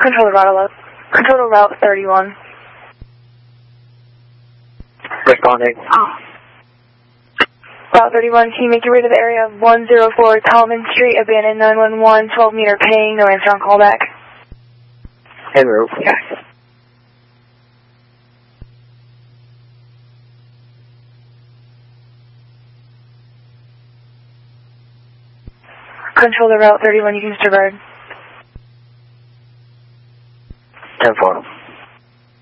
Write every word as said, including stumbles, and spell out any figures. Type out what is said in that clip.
Control the route, control the route thirty-one. Responding. Route thirty-one, can you make your way to the area of one oh four Tallman Street, abandoned nine one one, twelve meter ping, no answer on callback? En route. Yes. Control the route thirty-one, you can disregard.